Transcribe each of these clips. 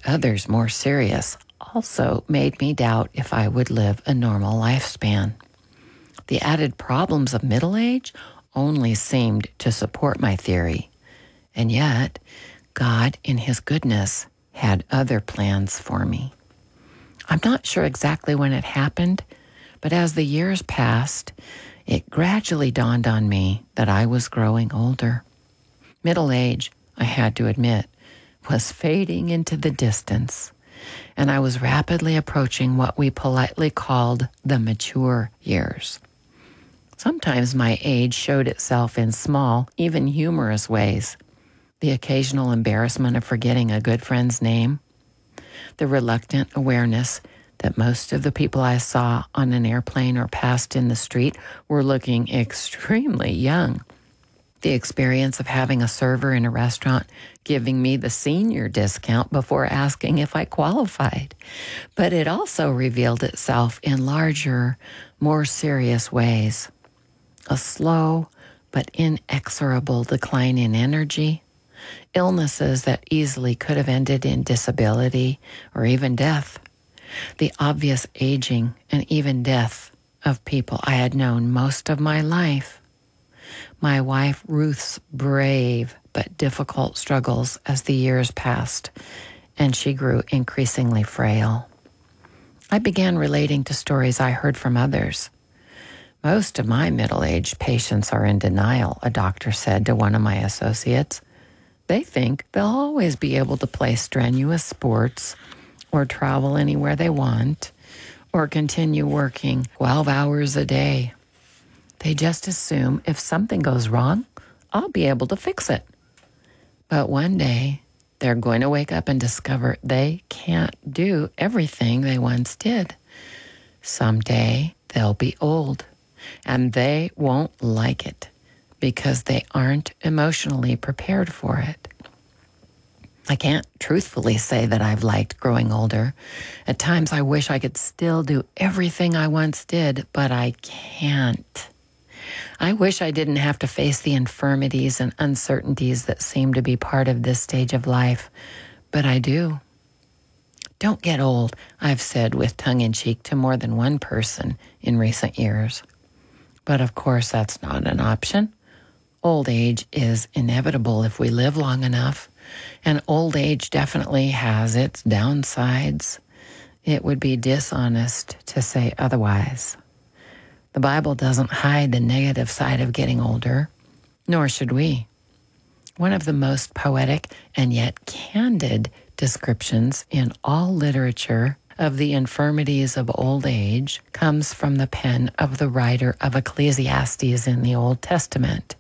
others more serious also made me doubt if I would live a normal lifespan. The added problems of middle age only seemed to support my theory. And yet, God, in His goodness, had other plans for me. I'm not sure exactly when it happened, but as the years passed, it gradually dawned on me that I was growing older. Middle age, I had to admit, was fading into the distance, and I was rapidly approaching what we politely called the mature years. Sometimes my age showed itself in small, even humorous ways. The occasional embarrassment of forgetting a good friend's name, the reluctant awareness that most of the people I saw on an airplane or passed in the street were looking extremely young. The experience of having a server in a restaurant giving me the senior discount before asking if I qualified. But it also revealed itself in larger, more serious ways. A slow but inexorable decline in energy, illnesses that easily could have ended in disability or even death, the obvious aging and even death of people I had known most of my life, my wife Ruth's brave but difficult struggles as the years passed, and she grew increasingly frail. I began relating to stories I heard from others. Most of my middle-aged patients are in denial, a doctor said to one of my associates. They think they'll always be able to play strenuous sports or travel anywhere they want or continue working 12 hours a day. They just assume if something goes wrong, I'll be able to fix it. But one day, they're going to wake up and discover they can't do everything they once did. Someday, they'll be old, and they won't like it because they aren't emotionally prepared for it. I can't truthfully say that I've liked growing older. At times I wish I could still do everything I once did, but I can't. I wish I didn't have to face the infirmities and uncertainties that seem to be part of this stage of life, but I do. Don't get old, I've said with tongue-in-cheek to more than one person in recent years. But of course that's not an option. Old age is inevitable if we live long enough, and old age definitely has its downsides. It would be dishonest to say otherwise. The Bible doesn't hide the negative side of getting older, nor should we. One of the most poetic and yet candid descriptions in all literature of the infirmities of old age comes from the pen of the writer of Ecclesiastes in the Old Testament.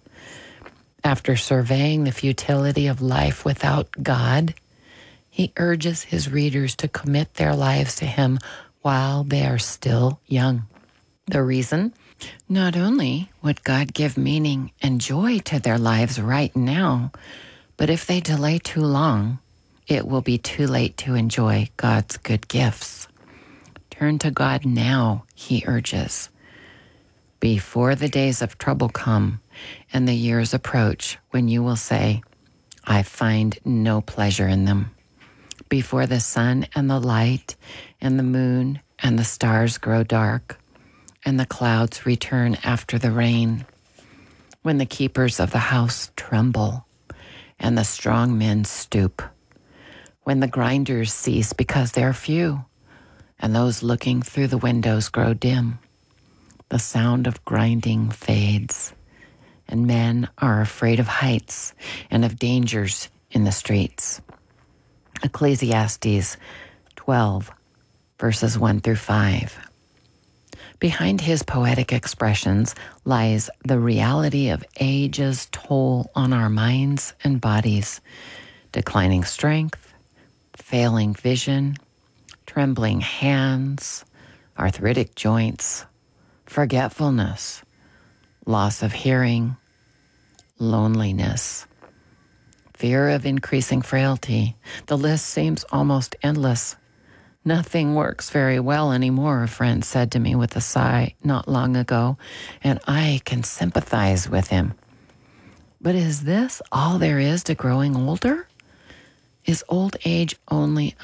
After surveying the futility of life without God, he urges his readers to commit their lives to him while they are still young. The reason? Not only would God give meaning and joy to their lives right now, but if they delay too long, it will be too late to enjoy God's good gifts. Turn to God now, he urges, before the days of trouble come and the years approach when you will say, I find no pleasure in them. Before the sun and the light and the moon and the stars grow dark and the clouds return after the rain, when the keepers of the house tremble and the strong men stoop, when the grinders cease because they're few and those looking through the windows grow dim, the sound of grinding fades, and men are afraid of heights and of dangers in the streets. Ecclesiastes 12, verses 1 through 5. Behind his poetic expressions lies the reality of age's toll on our minds and bodies, declining strength, failing vision, trembling hands, arthritic joints, forgetfulness, loss of hearing, loneliness, fear of increasing frailty. The list seems almost endless. Nothing works very well anymore, a friend said to me with a sigh not long ago, and I can sympathize with him. But is this all there is to growing older? Is old age only